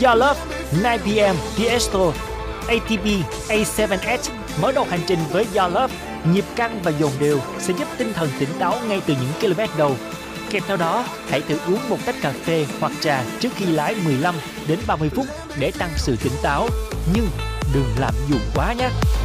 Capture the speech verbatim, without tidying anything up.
Your Love chín p m Tiesto a tê pê a bảy S mở đầu hành trình với Your Love. Nhịp căng và dồn đều sẽ giúp tinh thần tỉnh táo ngay từ những km đầu. Kèm theo đó, hãy thử uống một tách cà phê hoặc trà trước khi lái mười lăm đến ba mươi phút để tăng sự tỉnh táo. Nhưng đừng lạm dụng quá nhé.